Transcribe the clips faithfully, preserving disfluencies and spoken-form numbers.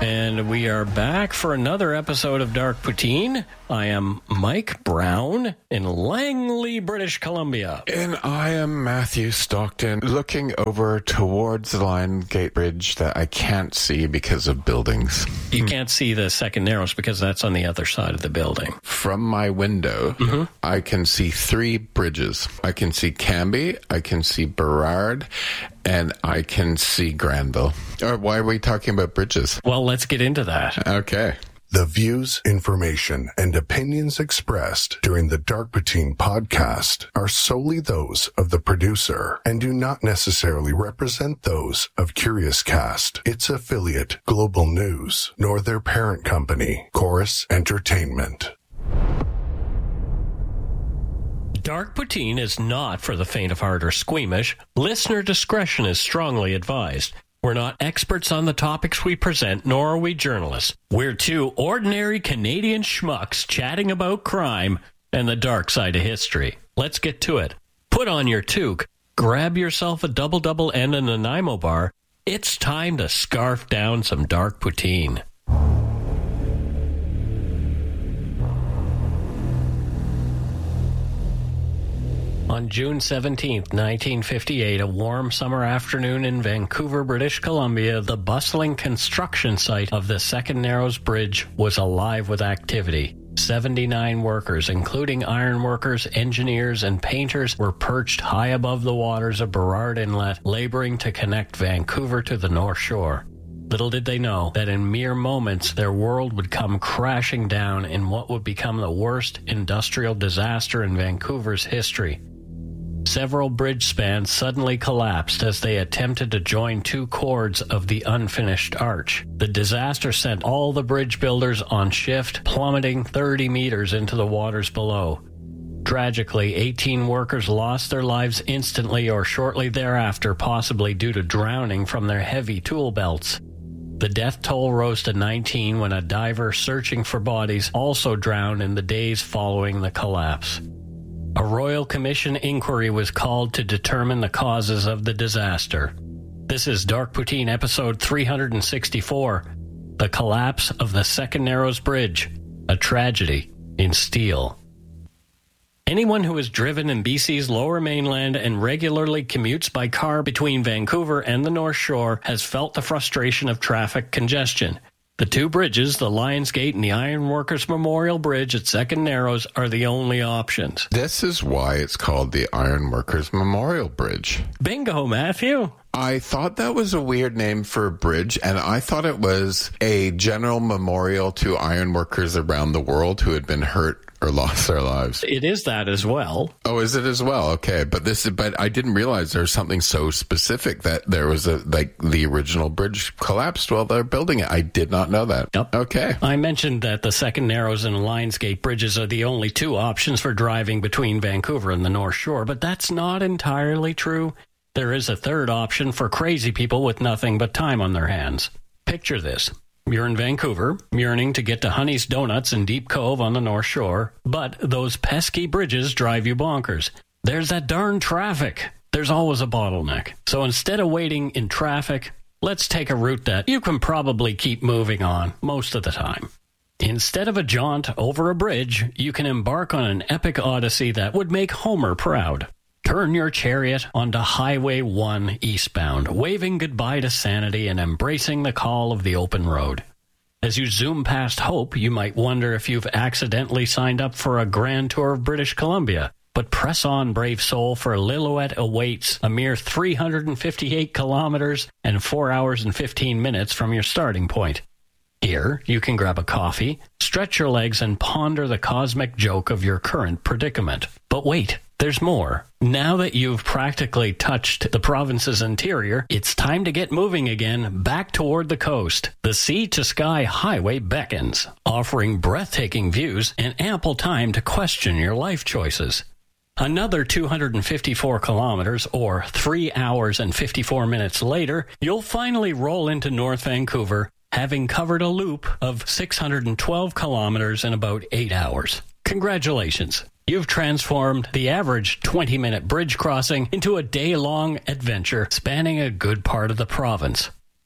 And we are back for another episode of Dark Poutine. I am Mike Brown in Langley, British Columbia. And I am Matthew Stockton, looking over towards the Lion Gate Bridge that I can't see because of buildings. You can't see the Second Narrows because that's on the other side of the building. From my window, mm-hmm. I can see three bridges. I can see Cambie, I can see Burrard, and I can see Granville. Or why are we talking about bridges? Well, let's get into that. Okay. The views, information, and opinions expressed during the Dark Poutine podcast are solely those of the producer and do not necessarily represent those of Curious Cast, its affiliate, Global News, nor their parent company, Chorus Entertainment. Dark Poutine is not for the faint of heart or squeamish. Listener discretion is strongly advised. We're not experts on the topics we present, nor are we journalists. We're two ordinary Canadian schmucks chatting about crime and the dark side of history. Let's get to it. Put on your toque, grab yourself a double-double and a Nanaimo bar. It's time to scarf down some Dark Poutine. On June seventeenth, nineteen fifty-eight, a warm summer afternoon in Vancouver, British Columbia, the bustling construction site of the Second Narrows Bridge was alive with activity. seventy-nine workers, including ironworkers, engineers, and painters, were perched high above the waters of Burrard Inlet, laboring to connect Vancouver to the North Shore. Little did they know that in mere moments their world would come crashing down in what would become the worst industrial disaster in Vancouver's history. Several bridge spans suddenly collapsed as they attempted to join two chords of the unfinished arch. The disaster sent all the bridge builders on shift, plummeting thirty meters into the waters below. Tragically, eighteen workers lost their lives instantly or shortly thereafter, possibly due to drowning from their heavy tool belts. The death toll rose to nineteen when a diver searching for bodies also drowned in the days following the collapse. A Royal Commission inquiry was called to determine the causes of the disaster. This is Dark Poutine episode three hundred sixty-four, The Collapse of the Second Narrows Bridge, a Tragedy in Steel. Anyone who has driven in B C's Lower Mainland and regularly commutes by car between Vancouver and the North Shore has felt the frustration of traffic congestion. The two bridges, the Lions Gate and the Ironworkers Memorial Bridge at Second Narrows, are the only options. This is why it's called the Ironworkers Memorial Bridge. Bingo, Matthew. I thought that was a weird name for a bridge, and I thought it was a general memorial to ironworkers around the world who had been hurt or lost their lives. It is that as well. Oh, is it as well? Okay, but this, but I didn't realize there was something so specific that there was a like the original bridge collapsed while they're building it. I did not know that. Yep. Okay. I mentioned that the Second Narrows and Lions Gate bridges are the only two options for driving between Vancouver and the North Shore, but that's not entirely true. There is a third option for crazy people with nothing but time on their hands. Picture this. You're in Vancouver, yearning to get to Honey's Donuts in Deep Cove on the North Shore, but those pesky bridges drive you bonkers. There's that darn traffic. There's always a bottleneck. So instead of waiting in traffic, let's take a route that you can probably keep moving on most of the time. Instead of a jaunt over a bridge, you can embark on an epic odyssey that would make Homer proud. Turn your chariot onto Highway one eastbound, waving goodbye to sanity and embracing the call of the open road. As you zoom past Hope, you might wonder if you've accidentally signed up for a grand tour of British Columbia. But press on, brave soul, for Lillooet awaits, a mere three hundred fifty-eight kilometers and four hours and fifteen minutes from your starting point. Here, you can grab a coffee, stretch your legs, and ponder the cosmic joke of your current predicament. But wait, there's more. Now that you've practically touched the province's interior, it's time to get moving again, back toward the coast. The Sea-to-Sky Highway beckons, offering breathtaking views and ample time to question your life choices. Another two hundred fifty-four kilometers, or three hours and fifty-four minutes later, you'll finally roll into North Vancouver, having covered a loop of six hundred twelve kilometers in about eight hours. Congratulations. You've transformed the average twenty-minute bridge crossing into a day-long adventure spanning a good part of the province.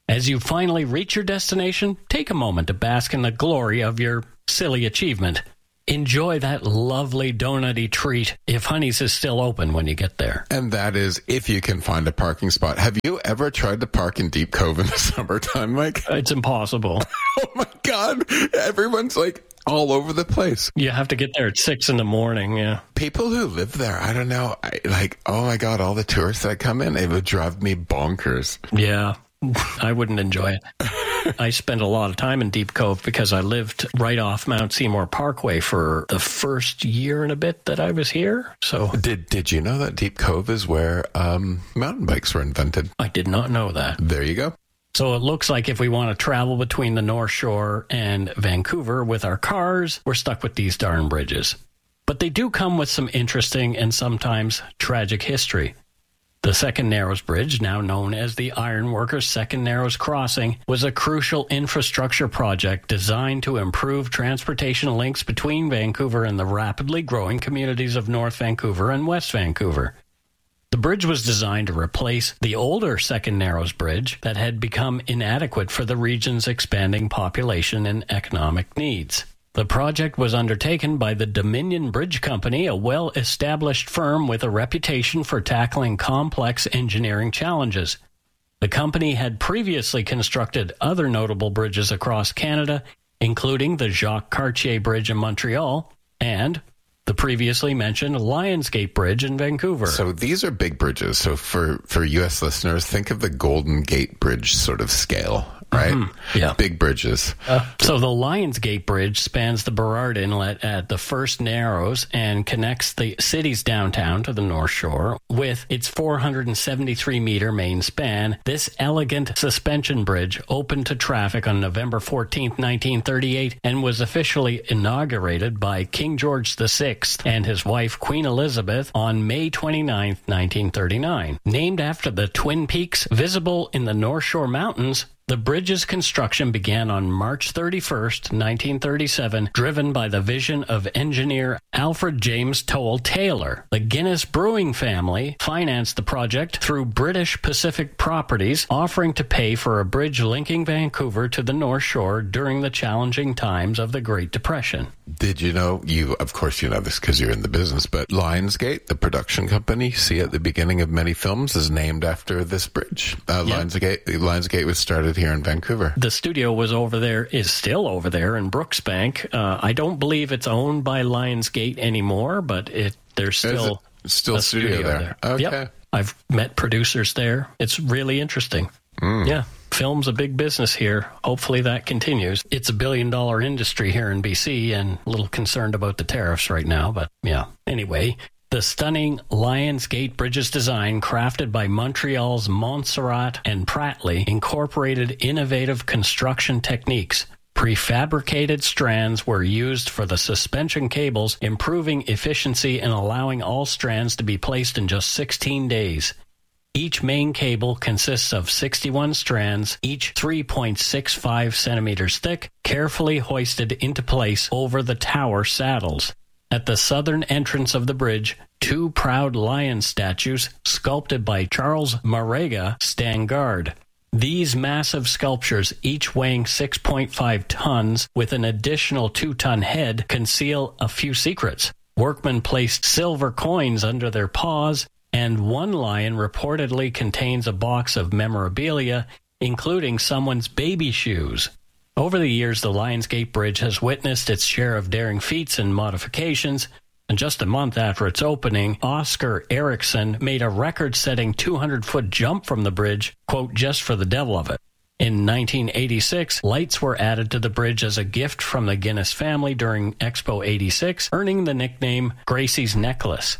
As you finally reach your destination, take a moment to bask in the glory of your silly achievement. Enjoy that lovely donut-y treat if Honey's is still open when you get there. And that is if you can find a parking spot. Have you ever tried to park in Deep Cove in the summertime, Mike? It's impossible. Oh my God. Everyone's like all over the place. You have to get there at six in the morning, yeah. People who live there, I don't know, I, like, oh my God, all the tourists that come in, it would drive me bonkers. Yeah, I wouldn't enjoy it. I spent a lot of time in Deep Cove because I lived right off Mount Seymour Parkway for the first year and a bit that I was here. So Did did you know that Deep Cove is where um, mountain bikes were invented? I did not know that. There you go. So it looks like if we want to travel between the North Shore and Vancouver with our cars, we're stuck with these darn bridges. But they do come with some interesting and sometimes tragic history. The Second Narrows Bridge, now known as the Ironworkers Second Narrows Crossing, was a crucial infrastructure project designed to improve transportation links between Vancouver and the rapidly growing communities of North Vancouver and West Vancouver. The bridge was designed to replace the older Second Narrows Bridge that had become inadequate for the region's expanding population and economic needs. The project was undertaken by the Dominion Bridge Company, a well-established firm with a reputation for tackling complex engineering challenges. The company had previously constructed other notable bridges across Canada, including the Jacques Cartier Bridge in Montreal and the previously mentioned Lionsgate Bridge in Vancouver. So these are big bridges. So for, for U S listeners, think of the Golden Gate Bridge sort of scale, right? Mm-hmm. Yeah. Big bridges. Uh, so the Lionsgate Bridge spans the Burrard Inlet at the First Narrows and connects the city's downtown to the North Shore with its four hundred seventy-three meter main span. This elegant suspension bridge opened to traffic on November fourteenth, nineteen thirty-eight, and was officially inaugurated by King George the Sixth and his wife Queen Elizabeth on May twenty-ninth, nineteen thirty-nine. Named after the Twin Peaks visible in the North Shore Mountains, the bridge's construction began on March thirty-first, nineteen thirty-seven, driven by the vision of engineer Alfred James Toll Taylor. The Guinness Brewing family financed the project through British Pacific Properties, offering to pay for a bridge linking Vancouver to the North Shore during the challenging times of the Great Depression. Did you know, you, of course you know this because you're in the business, but Lionsgate, the production company, see at the beginning of many films, is named after this bridge. Uh, Yep. Lionsgate, Lionsgate was started here in Vancouver. The studio was over there, is still over there in Brooksbank. Uh, I don't believe it's owned by Lionsgate anymore, but it there's still Is it still a studio, studio there. there. Okay. Yep. I've met producers there. It's really interesting. Mm. Yeah. Film's a big business here. Hopefully that continues. It's a billion dollar industry here in B C and a little concerned about the tariffs right now, but yeah. Anyway, the stunning Lionsgate Bridge's design, crafted by Montreal's Montserrat and Prattley, incorporated innovative construction techniques. Prefabricated strands were used for the suspension cables, improving efficiency and allowing all strands to be placed in just sixteen days. Each main cable consists of sixty-one strands, each three point six five centimeters thick, carefully hoisted into place over the tower saddles. At the southern entrance of the bridge, two proud lion statues, sculpted by Charles Marega, stand guard. These massive sculptures, each weighing six point five tons with an additional two-ton head, conceal a few secrets. Workmen placed silver coins under their paws, and one lion reportedly contains a box of memorabilia, including someone's baby shoes. Over the years, the Lionsgate Bridge has witnessed its share of daring feats and modifications, and just a month after its opening, Oscar Erickson made a record-setting two hundred foot jump from the bridge, quote, just for the devil of it. In nineteen eighty-six, lights were added to the bridge as a gift from the Guinness family during Expo eighty-six, earning the nickname Gracie's Necklace.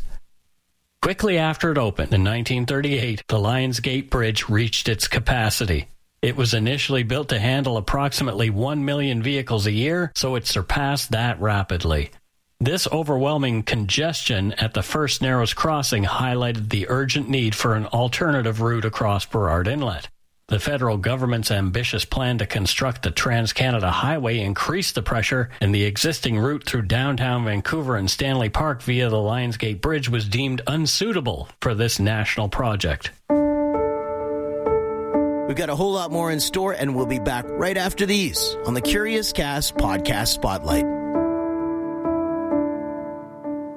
Quickly after it opened in nineteen thirty-eight, the Lionsgate Bridge reached its capacity. It was initially built to handle approximately one million vehicles a year, so it surpassed that rapidly. This overwhelming congestion at the First Narrows crossing highlighted the urgent need for an alternative route across Burrard Inlet. The federal government's ambitious plan to construct the Trans-Canada Highway increased the pressure, and the existing route through downtown Vancouver and Stanley Park via the Lionsgate Bridge was deemed unsuitable for this national project. We've got a whole lot more in store, and we'll be back right after these on the Curious Cast Podcast Spotlight.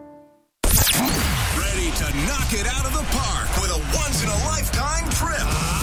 Ready to knock it out of the park with a once-in-a-lifetime trip.